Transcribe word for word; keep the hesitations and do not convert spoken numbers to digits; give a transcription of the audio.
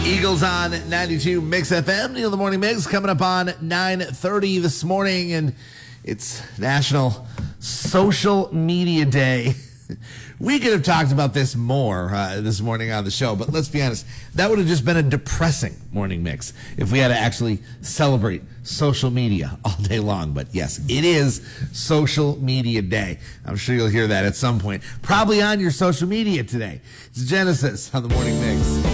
Eagles on ninety-two Mix F M. Neil the Morning Mix coming up on nine thirty this morning, and it's National Social Media Day. We could have talked about this more uh, this morning on the show, but let's be honest, that would have just been a depressing morning mix if we had to actually celebrate social media all day long. But yes, it is Social Media Day. I'm sure you'll hear that at some point, probably on your social media today. It's Genesis on the Morning Mix.